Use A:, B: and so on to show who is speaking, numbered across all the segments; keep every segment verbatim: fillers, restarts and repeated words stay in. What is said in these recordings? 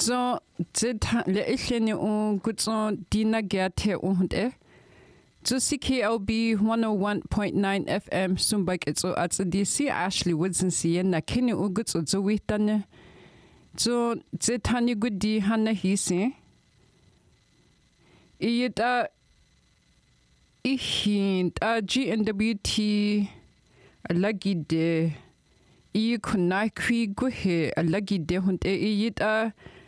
A: so zit le ihleni u gutso dina gerte und e so C K L B one oh one point nine F M sumbak etso at D C Ashley Woodson siena kini u gutso zo witane so zitani gudi hana hisi iyita ihin a G N W T alagide i kunai kwi guhe alagide hunte iyita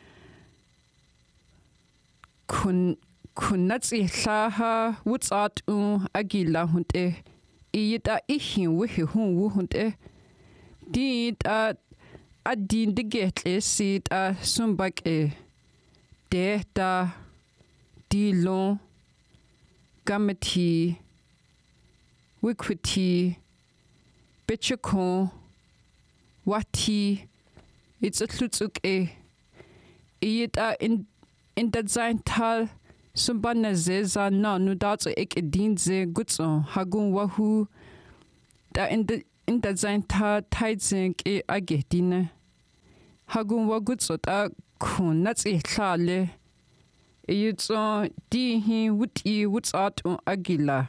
A: kun kunatsi hlaha wutsat u agila hunte iyita ihin wihi hun wu hunte di ta adin de getle sit a sumbak e de ta dilon gamati wikwiti betchakon wati it's a tlutsuk e iyita in in dat sein tal sumbana zeza na nu datso ek edinze gutso hagun wahu da in de in dat sein tal taizink e agedine hagun wa gutso ta kun natsi hlale iyitso di hi wuti wutsat agila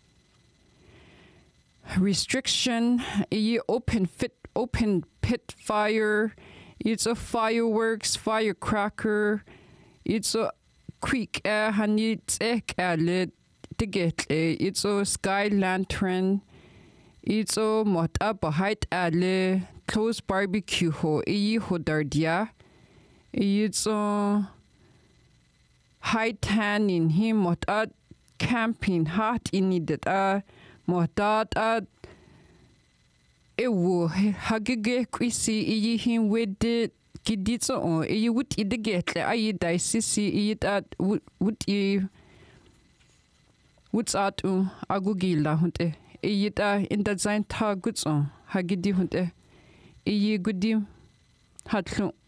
A: restriction e open fit open pit fire it's a fireworks firecracker it's a quick air honey tech ale tigetle it's a sky lantern it's a mot up a height ale close barbecue ho e hodardia it's a high tan in him mot at camping hot in it a mot at ewo hagege kwisi e him with it kiditso o e wut I de getle ayi dai sisi I at wut I wuts at u agugila hunte e da in da sein ta gutso hagidi hunte e gudi hatlu